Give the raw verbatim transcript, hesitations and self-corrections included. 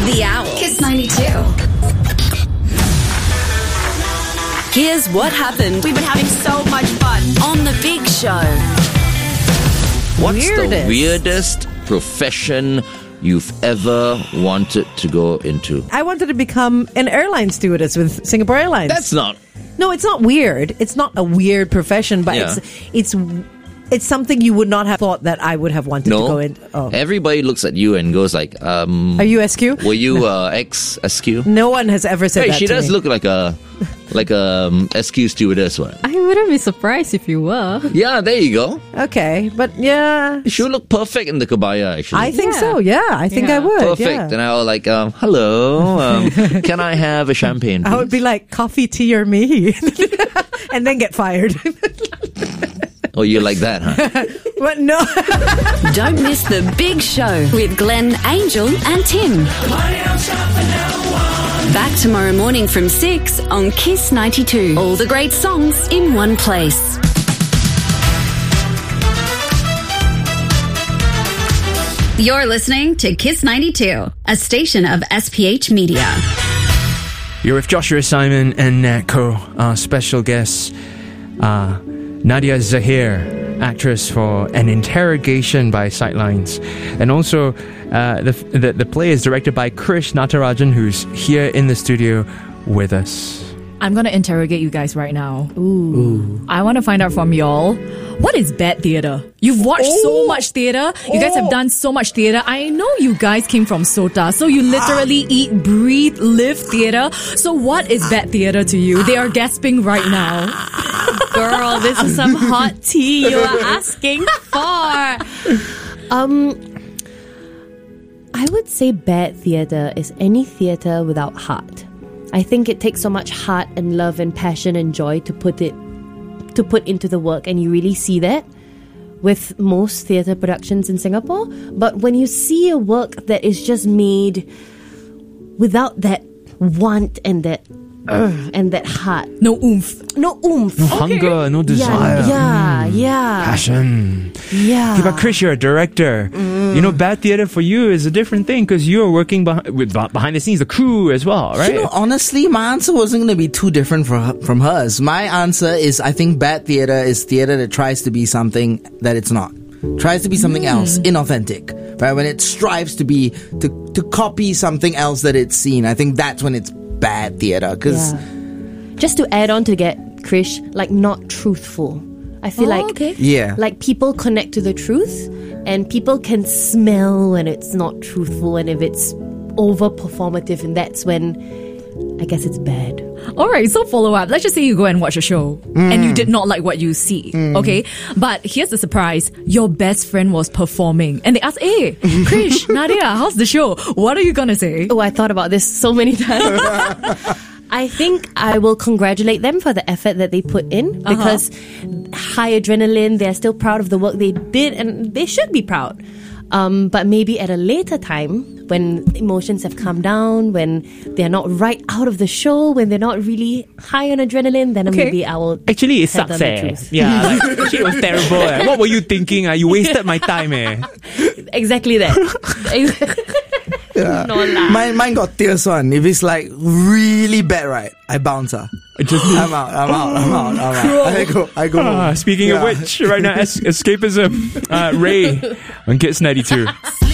The Owl. Kiss ninety-two. Here's what happened We've been having so much fun. on The Big Show. What's the Weirdest. weirdest profession you've ever wanted to go into? I wanted to become an airline stewardess with Singapore Airlines. That's not. No, it's not weird. It's not a weird profession, but Yeah. it's it's it's something you would not have thought that I would have wanted No. to go in. Oh. Everybody looks at you and goes like, um, Are you S Q? were you uh, ex-S Q? No one has ever said Hey, that she to does me. look like a like a um, S Q stewardess one. I wouldn't be surprised if you were. Yeah, there you go. Okay, but yeah, She would look perfect in the kabaya, actually. I think Yeah. so. Yeah, I think Yeah. I would. Perfect. Yeah. And I was like, um, hello, um, can I have a champagne, I would be please? like, coffee, tea, or me, and then get fired. Oh, you like that, huh? But no. Don't miss The Big Show with Glenn, Angel, and Tim. Back tomorrow morning from six on Kiss ninety-two. All the great songs in one place. You're listening to Kiss ninety-two, a station of S P H Media. You're with Joshua Simon and Nat Co. Our special guest, uh, Nadia Zahir, actress for An Interrogation by Sightlines. And also, uh, the, the, the play is directed by Krish Natarajan, who's here in the studio with us. I'm gonna interrogate you guys right now. Ooh. I want to find out from y'all, what is bad theatre? You've watched so much theatre. You guys have done so much theatre. I know you guys came from SOTA, so you literally eat, breathe, live theatre. So what is bad theatre to you? They are gasping right now. Girl, this is some hot tea you are asking for. Um, I would say bad theatre is any theatre without heart. I think it takes so much heart and love and passion and joy to put it to put into the work, and you really see that with most theatre productions in Singapore. But when you see a work that is just made without that want and that uh, and that heart, No oomph. no oomph, No hunger, no desire. yeah, yeah, yeah, Passion. yeah. Okay, but Krish, you're a director. You know, bad theatre for you is a different thing because you're working behind, with, behind the scenes, the crew as well, right? You know, honestly, my answer wasn't going to be too different from from hers. My answer is, I think bad theatre is theatre that tries to be something that it's not. Tries to be something else, inauthentic. Right? When it strives to be, to, to copy something else that it's seen, I think that's when it's bad theatre. Because Yeah. Just to add on to get Krish, like not truthful. I feel Oh, like okay. Yeah. like people connect to the truth, and people can smell when it's not truthful and if it's over performative, and that's when I guess it's bad. All right, so follow up. Let's just say you go and watch a show and you did not like what you see. Okay, but here's the surprise: your best friend was performing, and they asked, "Hey, Krish, Nadia, how's the show?" What are you gonna say? Oh, I thought about this so many times. I think I will congratulate them for the effort that they put in, because high adrenaline, they're still proud of the work they did, and they should be proud. Um, but maybe at a later time, when emotions have come down, when they're not right out of the show, when they're not really high on adrenaline, then maybe I will Actually, it tell sucks, them the eh? truth. Yeah, like, shit was terrible. Eh. What were you thinking? Ah, you wasted my time, eh? Exactly that. Yeah. No lah. Mine, mine got tears one. If it's like really bad, right, I bounce. Uh. I just I'm out, I'm out, I'm out, I'm out. I go, I go Ah, home. speaking of Yeah. which, right now, es- escapism. Uh, Ray on Kids ninety-two.